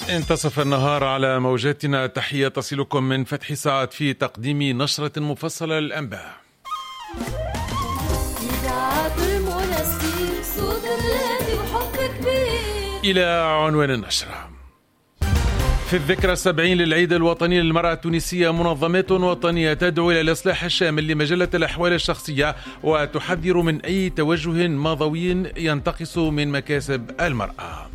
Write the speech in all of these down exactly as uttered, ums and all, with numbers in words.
انتصف النهار على موجاتنا. تحية تصلكم من فتح ساعات في تقديم نشرة مفصلة للأنباء. إلى عنوان النشرة. في الذكرى السبعين للعيد الوطني للمرأة التونسية، منظمات وطنية تدعو إلى الإصلاح الشامل لمجلة الأحوال الشخصية وتحذر من أي توجه ماضوي ينتقص من مكاسب المرأة.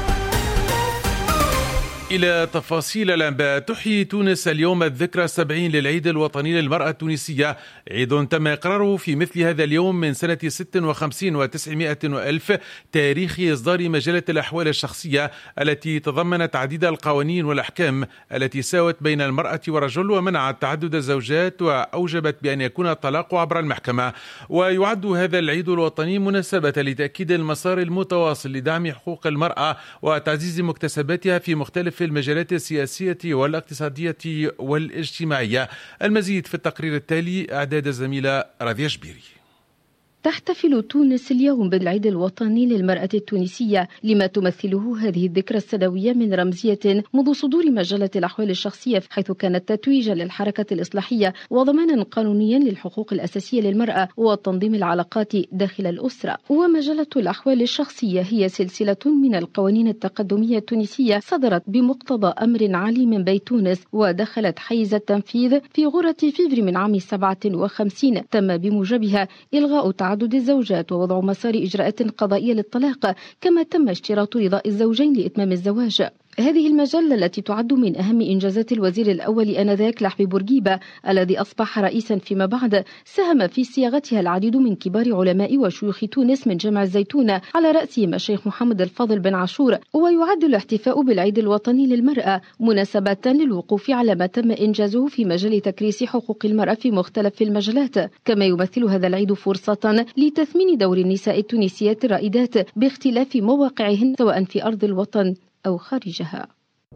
إلى تفاصيل الأنباء. تحيي تونس اليوم الذكرى السبعين للعيد الوطني للمرأة التونسية، عيد تم إقراره في مثل هذا اليوم من سنة ست وخمسين وتسعمائة وألف، تاريخ إصدار مجلة الأحوال الشخصية التي تضمنت عديد القوانين والأحكام التي ساوت بين المرأة والرجل ومنعت تعدد الزوجات وأوجبت بأن يكون الطلاق عبر المحكمة. ويعد هذا العيد الوطني مناسبة لتأكيد المسار المتواصل لدعم حقوق المرأة وتعزيز مكتسباتها في مختلف في المجالات السياسية والاقتصادية والاجتماعية. المزيد في التقرير التالي، إعداد الزميلة راضية شبيري. تحتفل تونس اليوم بالعيد الوطني للمرأة التونسية، لما تمثله هذه الذكرى السنوية من رمزية منذ صدور مجلة الأحوال الشخصية، حيث كانت تتويجا للحركة الإصلاحية وضمانا قانونيا للحقوق الأساسية للمرأة وتنظيم العلاقات داخل الأسرة. ومجلة الأحوال الشخصية هي سلسلة من القوانين التقدمية التونسية صدرت بمقتضى أمر عالي من بيت تونس، ودخلت حيز التنفيذ في غرة فيفري من عام سبعة وخمسين. تم بموجبها إلغاء تعدد الزوجات ووضع مسار إجراءات قضائية للطلاق، كما تم اشتراط رضاء الزوجين لإتمام الزواج. هذه المجلة التي تعد من أهم إنجازات الوزير الأول آنذاك لحبي بورقيبة الذي أصبح رئيسا فيما بعد، ساهم في صياغتها العديد من كبار علماء وشيوخ تونس من جامع الزيتونة، على رأسهم الشيخ محمد الفاضل بن عاشور. ويعد الاحتفاء بالعيد الوطني للمرأة مناسبة للوقوف على ما تم إنجازه في مجال تكريس حقوق المرأة في مختلف المجالات، كما يمثل هذا العيد فرصة لتثمين دور النساء التونسيات الرائدات باختلاف مواقعهن سواء في أرض الوطن أو خارجها.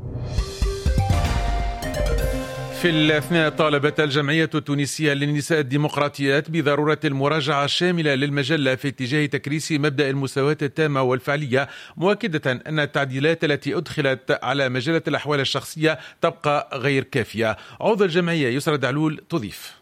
في الأثناء طالبت الجمعية التونسية للنساء الديمقراطيات بضرورة المراجعة الشاملة للمجلة في اتجاه تكريس مبدأ المساواة التامة والفعلية، مؤكدة أن التعديلات التي أدخلت على مجلة الأحوال الشخصية تبقى غير كافية. عضو الجمعية يسرى دعلول تضيف.